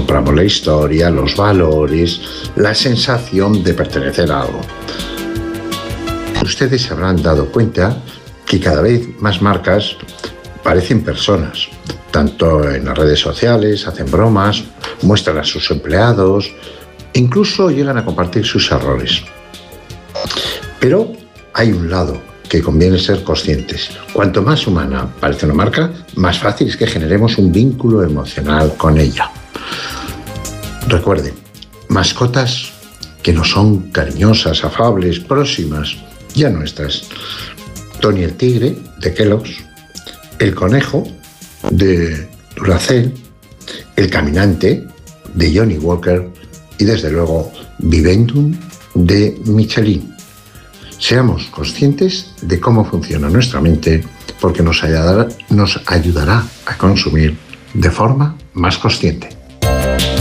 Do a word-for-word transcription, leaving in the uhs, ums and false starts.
compramos la historia, los valores, la sensación de pertenecer a algo. Ustedes se habrán dado cuenta que cada vez más marcas parecen personas, tanto en las redes sociales, hacen bromas, muestran a sus empleados, incluso llegan a compartir sus errores. Pero hay un lado que conviene ser conscientes. Cuanto más humana parece una marca, más fácil es que generemos un vínculo emocional con ella. Recuerden, mascotas que no son cariñosas, afables, próximas y a nuestras. Tony el tigre, de Kellogg's, el conejo, de Duracell, el caminante, de Johnny Walker y desde luego Vivendum, de Michelin. Seamos conscientes de cómo funciona nuestra mente porque nos ayudará, nos ayudará a consumir de forma más consciente.